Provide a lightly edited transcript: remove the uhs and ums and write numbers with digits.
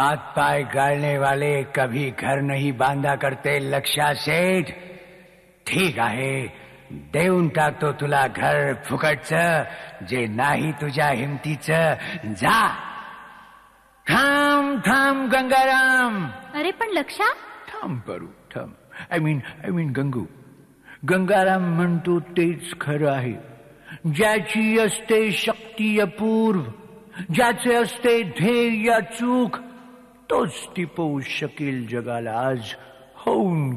हाथ पाय गाळने वाले कभी घर नहीं बांधा करते लक्षा सेठ. ठीक आहे, देऊन टाकतो तुला घर फुकटचं, जे नाही तुझ्या हिमतीचं. जा. थांब थांब गंगाराम. अरे पण लक्षा. थांब करू थांब. I mean Gangu. गंगाराम म्हणतो तेच खरं आहे. ज्याची असते शक्ती अपूर्व, ज्याचे असते ध्येय अचूक, तोच टिपवू शकेल जगाला. आज होऊन